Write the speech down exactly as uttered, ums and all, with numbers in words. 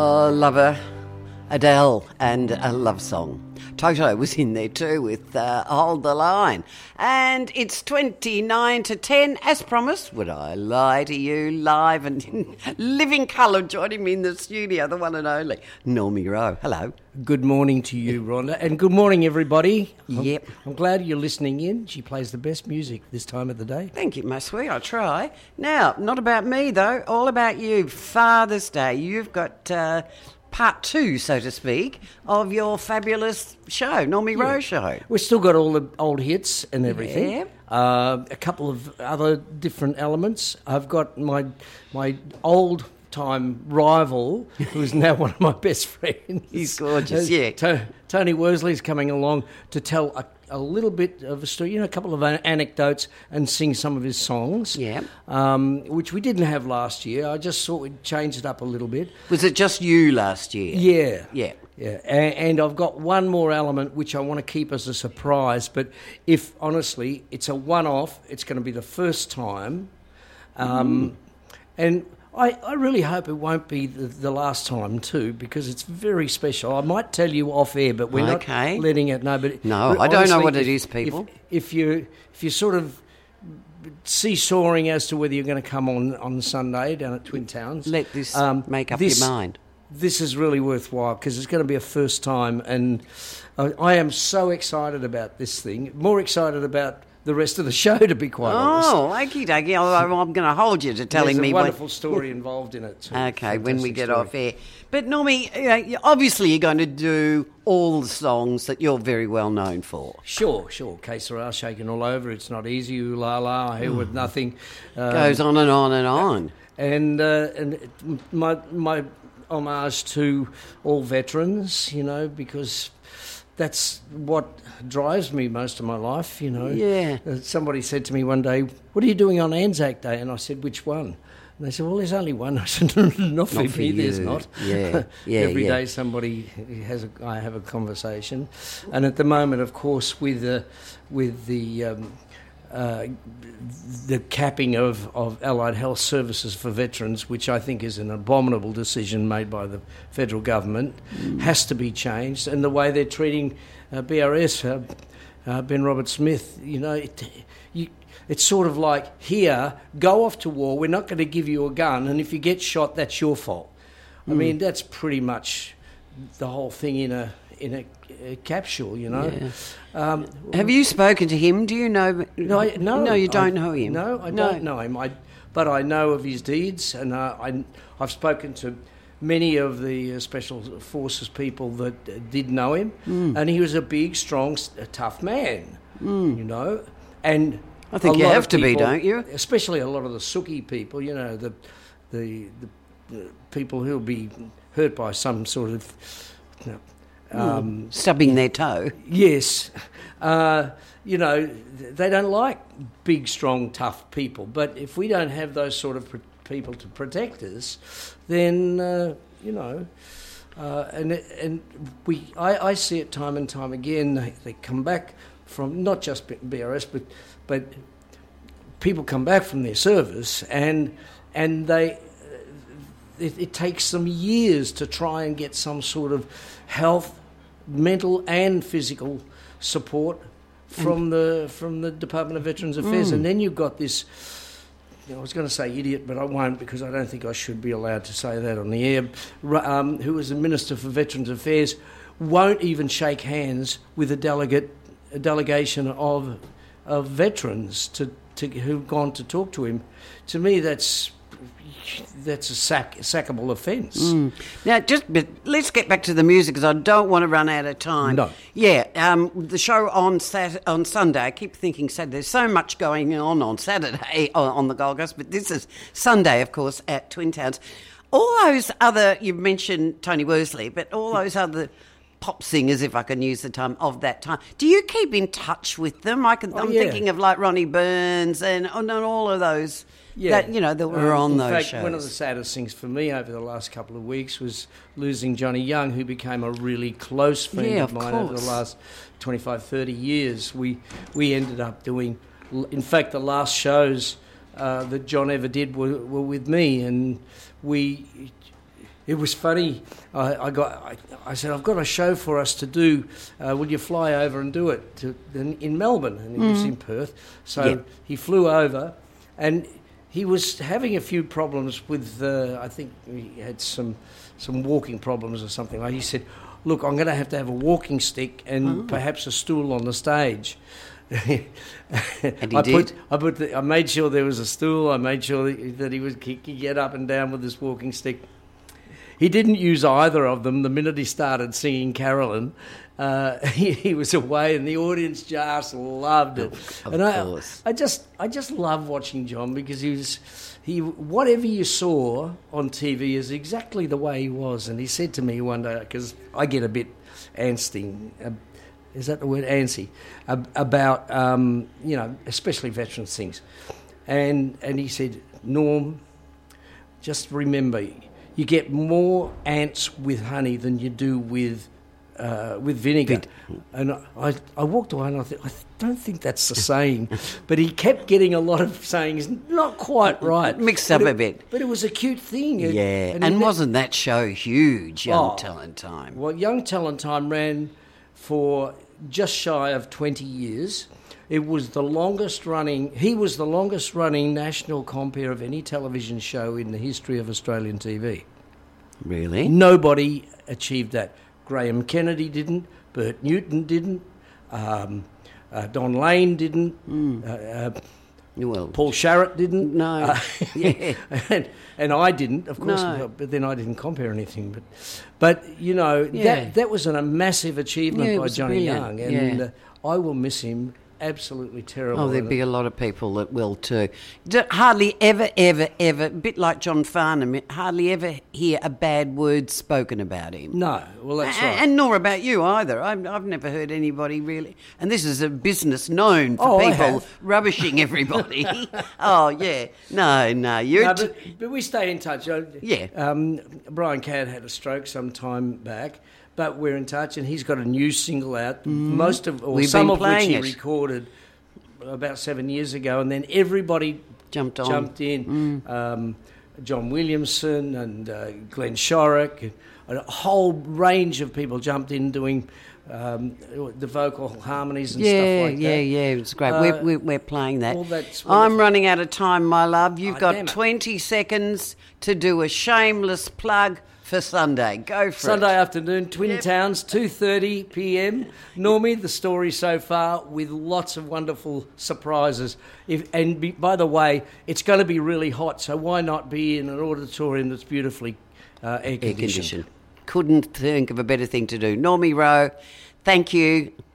Oh, lover, Adele, and a love song. Toto was in there too with uh, Hold the Line. And it's twenty-nine to ten, as promised. Would I lie to you? Live and in living colour, joining me in the studio, the one and only Normie Rowe. Hello. Good morning to you, Rhonda, and good morning, everybody. Yep. I'm, I'm glad you're listening in. She plays the best music this time of the day. Thank you, my sweet. I try. Now, not about me, though. All about you. Father's Day. You've got uh, part two, so to speak, of your fabulous show, Normie yeah. Rowe Show. We've still got all the old hits and everything. Yeah. Uh, a couple of other different elements. I've got my my old... time rival, who's now one of my best friends. He's gorgeous, uh, yeah. To, Tony Worsley's coming along to tell a, a little bit of a story, you know, a couple of anecdotes and sing some of his songs. Yeah. Um, which we didn't have last year. I just thought we'd change it up a little bit. Was it just you last year? Yeah. Yeah. Yeah, and, and I've got one more element which I want to keep as a surprise, but if, honestly, it's a one-off, it's going to be the first time, um, mm. and... I, I really hope it won't be the, the last time too, because it's very special. I might tell you off air, but we're okay. not letting it know. But no, but I don't know what if, it is, people. If, if you if you sort of seesawing as to whether you're going to come on on Sunday down at Twin Towns, let this um, make up this, your mind. This is really worthwhile because it's going to be a first time, and I, I am so excited about this thing. More excited about the rest of the show, to be quite honest. Oh, okie dokie. I'm going to hold you to telling There's me. a wonderful when... story involved in it too. Okay, when we get story. off air. But Normie, you know, obviously you're going to do all the songs that you're very well known for. Sure, sure. Que sera, shaking all over. It's not easy. Ooh la la. Here with nothing. Um, Goes on and on and on. And uh, and my my homage to all veterans, you know, because that's what drives me most of my life, you know. Yeah. Uh, somebody said to me one day, "What are you doing on Anzac Day?" And I said, "Which one?" And they said, "Well, there's only one." I said, "Not for, not for me, there's not." Yeah, yeah, Every yeah. day somebody has a, I have a conversation. And at the moment, of course, with the, with the... Um, Uh, the capping of, of allied health services for veterans, which I think is an abominable decision made by the federal government, mm. has to be changed. And the way they're treating uh, B R S, uh, uh, Ben Robert Smith, you know, it, you, it's sort of like, here, go off to war, we're not going to give you a gun, and if you get shot, that's your fault. Mm. I mean, that's pretty much the whole thing in a in a, a capsule, you know. Yeah. Um, Have you spoken to him? Do you know? No, I, no, no, you don't I, know him. No, I no. don't know him. I, but I know of his deeds, and uh, I, I've spoken to many of the uh, special forces people that uh, did know him, mm. and he was a big, strong, a tough man, mm. you know. And I think you have to people, be, don't you? Especially a lot of the Suki people, you know, the the, the, the people who'll be hurt by some sort of. You know, Um, mm, stubbing their toe. Yes. Uh, you know, they don't like big, strong, tough people. But if we don't have those sort of pr- people to protect us, then, uh, you know, uh, and and we I, I see it time and time again. They, they come back from, not just B R S, but but people come back from their service and and they... It, it takes them years to try and get some sort of health, mental and physical support from and the from the Department of Veterans Affairs, mm. and then you've got this. You know, I was going to say idiot, but I won't because I don't think I should be allowed to say that on the air. Um, who is the Minister for Veterans Affairs won't even shake hands with a delegate, a delegation of of veterans to, to who've gone to talk to him. To me, that's. That's a sack, sackable offence. Mm. Now, just but let's get back to the music because I don't want to run out of time. No. Yeah, um, the show on Sat- on Sunday. I keep thinking Saturday. There's so much going on on Saturday on the Gold Coast, but this is Sunday, of course, at Twin Towns. All those other, you mentioned Tony Worsley, but all those other pop singers, if I can use the term, of that time. Do you keep in touch with them? I can, oh, I'm yeah. thinking of like Ronnie Burns and, and all of those. Yeah. That, you know, that were um, on in those fact, shows. One of the saddest things for me over the last couple of weeks was losing Johnny Young, who became a really close friend yeah, of, of mine course. over the last twenty-five, thirty years. We we ended up doing, in fact, the last shows uh, that John ever did were, were with me, and we it was funny. I, I got. I, I said, I've got a show for us to do. Uh, will you fly over and do it to, in, in Melbourne? And he mm. was in Perth, so yeah. he flew over, and he was having a few problems with. Uh, I think he had some some walking problems or something. Like he said, "Look, I'm going to have to have a walking stick and oh. perhaps a stool on the stage." And he I did. Put, I put. The, I made sure there was a stool. I made sure that he was he could get up and down with his walking stick. He didn't use either of them the minute he started singing Carolyn. Uh, he, he was away, and the audience just loved it. Of and I, course. I just, I just love watching John because he was, he whatever you saw on T V is exactly the way he was. And he said to me one day, because I get a bit antsy, uh, is that the word, antsy, uh, about um, you know, especially veterans things, and and he said, Norm, just remember, you get more ants with honey than you do with uh, with vinegar. Vid- and I, I walked away and I thought, I don't think that's the saying. But he kept getting a lot of sayings not quite right. Mixed up it, a bit. But it was a cute thing. Yeah, and, and wasn't that show huge, Young oh, Talent Time? Well, Young Talent Time ran for just shy of twenty years. It was the longest running, he was the longest running national compere of any television show in the history of Australian T V. Really? Nobody achieved that. Graham Kennedy didn't, Bert Newton didn't, um, uh, Don Lane didn't, mm. uh, uh, well, Paul Sharrett didn't. No. Uh, yeah. and, and I didn't, of course, No. but then I didn't compare anything. But, but you know, Yeah. that, that was an, a massive achievement Yeah, it by was Johnny brilliant. Young. And Yeah. uh, I will miss him. Absolutely terrible. Oh, there'd be a lot of people that will too. D- hardly ever, ever, ever, a bit like John Farnham, hardly ever hear a bad word spoken about him. No, well, that's A- right. And nor about you either. I've, I've never heard anybody really. And this is a business known for Oh, I people have. rubbishing everybody. Oh, yeah. No, no. You're No, t- but, but we stay in touch. I- Yeah. Um, Brian Cadd had a stroke some time back, but we're in touch, and he's got a new single out. Most of, or We've some been of which playing he it. recorded about seven years ago, and then everybody Jumped on. jumped in. Um, John Williamson and uh, Glenn Shorrock, and a whole range of people jumped in doing um, the vocal harmonies and yeah, stuff like yeah, that. yeah, yeah. It's great. Uh, we're, we're, we're playing that. well, that's I'm wonderful. running out of time, my love. You've Oh, got damn it. twenty seconds to do a shameless plug for Sunday. Go for Sunday it. afternoon, Twin Yep. Towns, two thirty p.m. Normie, the story so far, with lots of wonderful surprises. If, and be, by the way, it's going to be really hot, so why not be in an auditorium that's beautifully uh, air conditioned? Air conditioned. Couldn't think of a better thing to do. Normie Rowe, thank you.